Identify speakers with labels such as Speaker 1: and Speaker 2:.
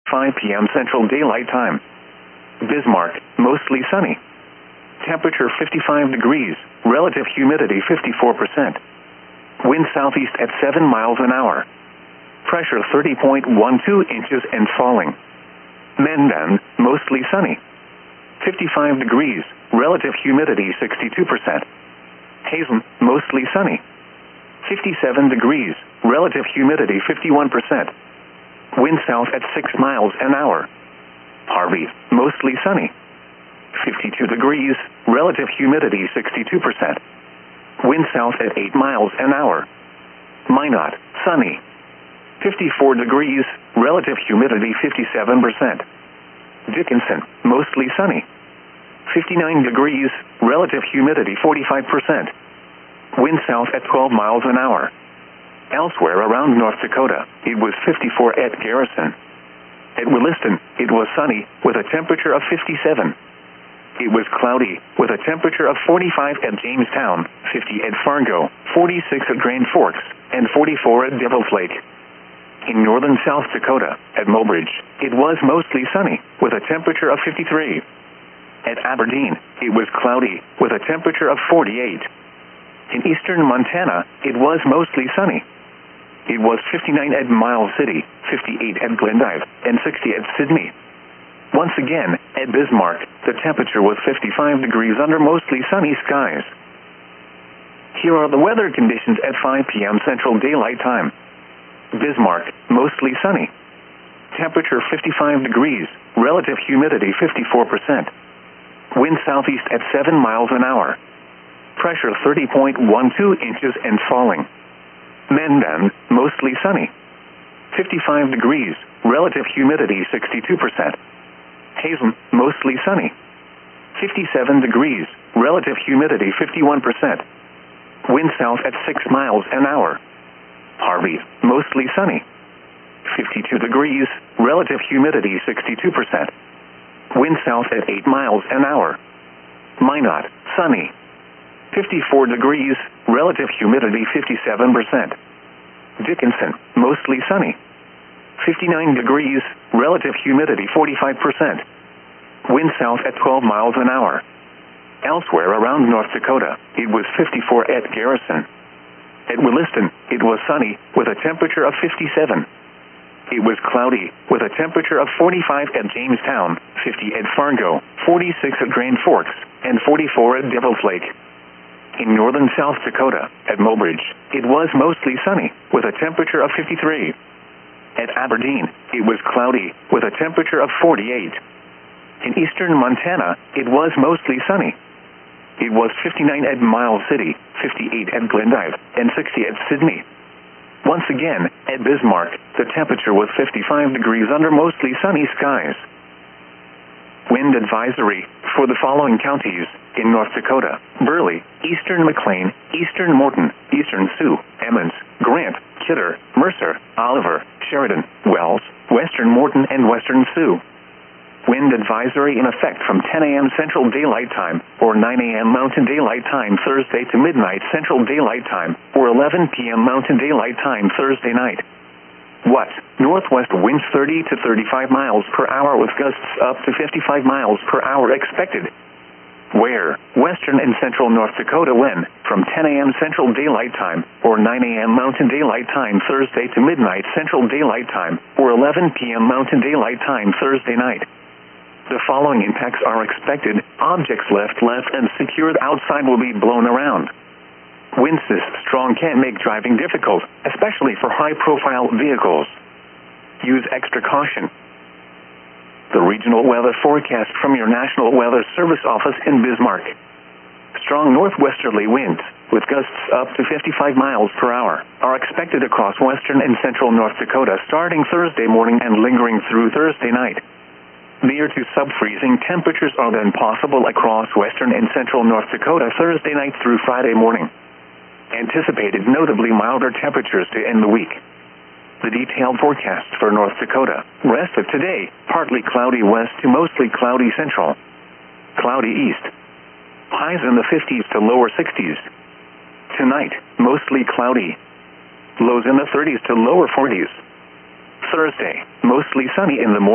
Speaker 1: 5 p.m. Central Daylight Time. Bismarck, mostly sunny. Temperature 55 degrees, relative humidity 54%. Wind southeast at 7 miles an hour. Pressure 30.12 inches and falling. Mendon, mostly sunny. 55 degrees, relative humidity 62%. Hazen, mostly sunny. 57 degrees, relative humidity 51%. Wind south at 6 miles an hour. Harvey, mostly sunny. 52 degrees, relative humidity 62%. Wind south at 8 miles an hour. Minot, sunny. 54 degrees, relative humidity 57%. Dickinson, mostly sunny. 59 degrees, relative humidity 45%. Wind south at 12 miles an hour. Elsewhere around North Dakota, it was 54 at Garrison. At Williston, it was sunny, with a temperature of 57. It was cloudy, with a temperature of 45 at Jamestown, 50 at Fargo, 46 at Grand Forks, and 44 at Devil's Lake. In northern South Dakota, at Mobridge, it was mostly sunny, with a temperature of 53. At Aberdeen, it was cloudy, with a temperature of 48. In eastern Montana, it was mostly sunny. It was 59 at Miles City, 58 at Glendive, and 60 at Sidney. Once again, at Bismarck, the temperature was 55 degrees under mostly sunny skies. Here are the weather conditions at 5 p.m. Central Daylight Time. Bismarck, mostly sunny. Temperature 55 degrees, relative humidity 54%. Wind southeast at 7 miles an hour. Pressure 30.12 inches and falling. Mendon, mostly sunny. 55 degrees, relative humidity 62%. Hazen, mostly sunny. 57 degrees, relative humidity 51%. Wind south at 6 miles an hour. Harvey, mostly sunny. 52 degrees, relative humidity 62%. Wind south at 8 miles an hour. Minot, sunny. 54 degrees, relative humidity 57%. Dickinson, mostly sunny. 59 degrees, relative humidity 45%. Wind south at 12 miles an hour. Elsewhere around North Dakota, it was 54 at Garrison. At Williston, it was sunny, with a temperature of 57. It was cloudy, with a temperature of 45 at Jamestown, 50 at Fargo, 46 at Grand Forks, and 44 at Devil's Lake. In northern South Dakota, at Mobridge, it was mostly sunny, with a temperature of 53. At Aberdeen, it was cloudy, with a temperature of 48. In eastern Montana, it was mostly sunny. It was 59 at Miles City, 58 at Glendive, and 60 at Sidney. Once again, at Bismarck, the temperature was 55 degrees under mostly sunny skies. Wind advisory for the following counties in North Dakota: Burley, eastern McLean, eastern Morton, eastern Sioux, Emmons, Grant, Kidder, Mercer, Oliver, Sheridan, Wells, western Morton, and western Sioux. Wind advisory in effect from 10 a.m. Central Daylight Time, or 9 a.m. Mountain Daylight Time Thursday to midnight Central Daylight Time, or 11 p.m. Mountain Daylight Time Thursday night. What? Northwest winds 30 to 35 miles per hour with gusts up to 55 miles per hour expected. Where? Western and central North Dakota when, from 10 a.m. Central Daylight Time, or 9 a.m. Mountain Daylight Time Thursday to midnight Central Daylight Time, or 11 p.m. Mountain Daylight Time Thursday night. The following impacts are expected: objects left, and secured outside will be blown around. Winds this strong can make driving difficult, especially for high-profile vehicles. Use extra caution. The regional weather forecast from your National Weather Service office in Bismarck. Strong northwesterly winds, with gusts up to 55 miles per hour, are expected across western and central North Dakota starting Thursday morning and lingering through Thursday night. Near to sub-freezing temperatures are then possible across western and central North Dakota Thursday night through Friday morning. Anticipated notably milder temperatures to end the week. The detailed forecast for North Dakota: rest of today, partly cloudy west to mostly cloudy central. Cloudy east. Highs in the 50s to lower 60s. Tonight, mostly cloudy. Lows in the 30s to lower 40s. Thursday, mostly sunny in the morning.